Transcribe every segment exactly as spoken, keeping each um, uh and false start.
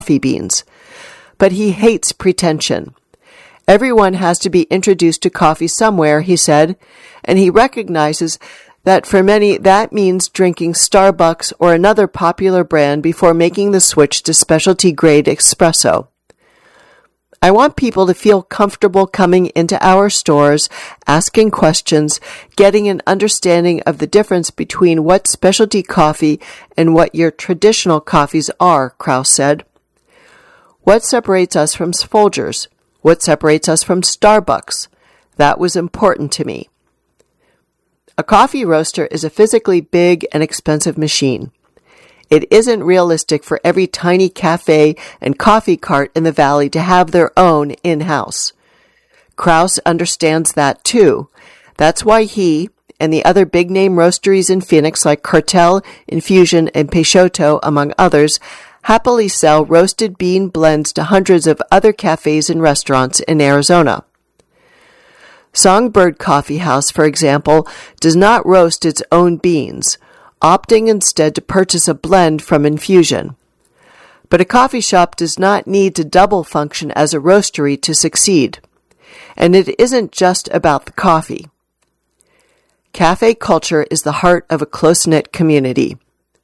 coffee beans. But he hates pretension. Everyone has to be introduced to coffee somewhere, he said, and he recognizes that for many that means drinking Starbucks or another popular brand before making the switch to specialty-grade espresso. I want people to feel comfortable coming into our stores, asking questions, getting an understanding of the difference between what specialty coffee and what your traditional coffees are, Kraus said. What separates us from Folgers? What separates us from Starbucks? That was important to me. A coffee roaster is a physically big and expensive machine. It isn't realistic for every tiny cafe and coffee cart in the valley to have their own in-house. Kraus understands that too. That's why he and the other big-name roasteries in Phoenix like Cartel, Infusion, and Peixoto, among others, happily sell roasted bean blends to hundreds of other cafes and restaurants in Arizona. Songbird Coffee House, for example, does not roast its own beans, opting instead to purchase a blend from Infusion. But a coffee shop does not need to double function as a roastery to succeed. And it isn't just about the coffee. Cafe culture is the heart of a close-knit community.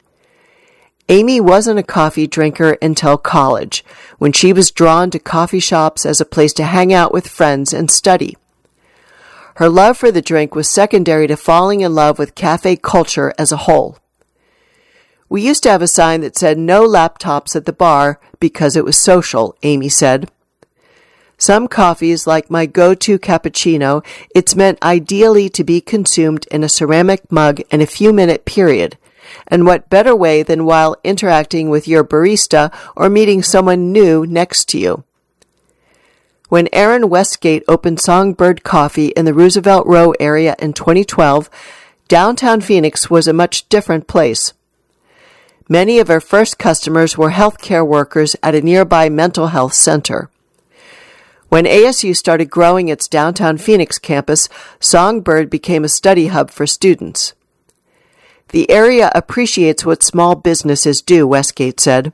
Amy wasn't a coffee drinker until college, when she was drawn to coffee shops as a place to hang out with friends and study. Her love for the drink was secondary to falling in love with cafe culture as a whole. We used to have a sign that said no laptops at the bar because it was social, Amy said. Some coffees, like my go-to cappuccino, it's meant ideally to be consumed in a ceramic mug in a few-minute period. And what better way than while interacting with your barista or meeting someone new next to you? When Aaron Westgate opened Songbird Coffee in the Roosevelt Row area in twenty twelve, downtown Phoenix was a much different place. Many of our first customers were healthcare workers at a nearby mental health center. When A S U started growing its downtown Phoenix campus, Songbird became a study hub for students. The area appreciates what small businesses do, Westgate said.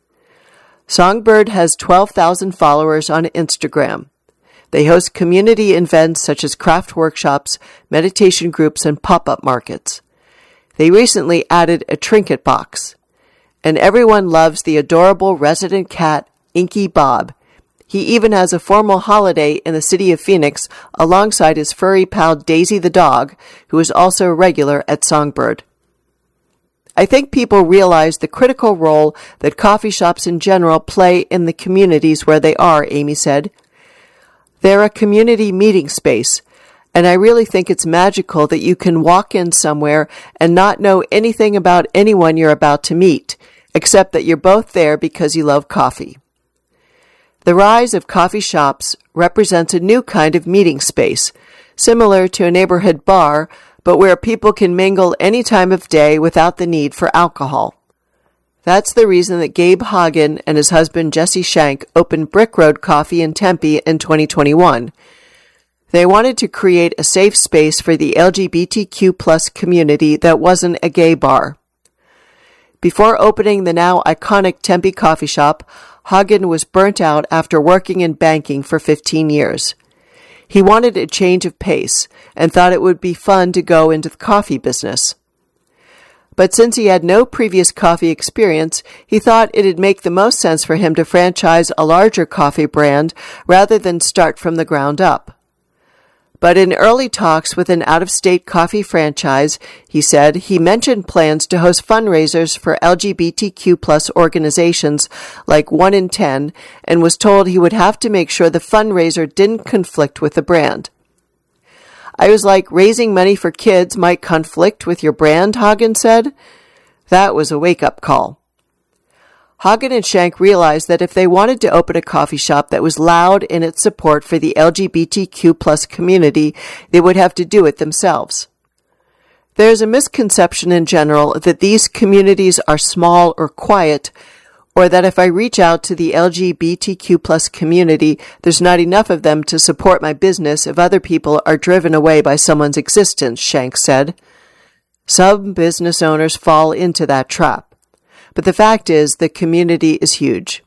Songbird has twelve thousand followers on Instagram. They host community events such as craft workshops, meditation groups, and pop-up markets. They recently added a trinket box. And everyone loves the adorable resident cat, Inky Bob. He even has a formal holiday in the city of Phoenix alongside his furry pal Daisy the dog, who is also a regular at Songbird. I think people realize the critical role that coffee shops in general play in the communities where they are, Amy said. They're a community meeting space, and I really think it's magical that you can walk in somewhere and not know anything about anyone you're about to meet, except that you're both there because you love coffee. The rise of coffee shops represents a new kind of meeting space, similar to a neighborhood bar, but where people can mingle any time of day without the need for alcohol. That's the reason that Gabe Hagen and his husband Jesse Shank opened Brick Road Coffee in Tempe in twenty twenty-one. They wanted to create a safe space for the L G B T Q plus community that wasn't a gay bar. Before opening the now iconic Tempe coffee shop, Hagen was burnt out after working in banking for fifteen years. He wanted a change of pace and thought it would be fun to go into the coffee business. But since he had no previous coffee experience, he thought it'd make the most sense for him to franchise a larger coffee brand rather than start from the ground up. But in early talks with an out-of-state coffee franchise, he said he mentioned plans to host fundraisers for L G B T Q plus organizations like one in ten and was told he would have to make sure the fundraiser didn't conflict with the brand. I was like, raising money for kids might conflict with your brand, Hagen said. That was a wake-up call. Hagen and Shank realized that if they wanted to open a coffee shop that was loud in its support for the L G B T Q plus community, they would have to do it themselves. There is a misconception in general that these communities are small or quiet, or that if I reach out to the L G B T Q plus community, there's not enough of them to support my business if other people are driven away by someone's existence, Shank said. Some business owners fall into that trap. But the fact is, the community is huge.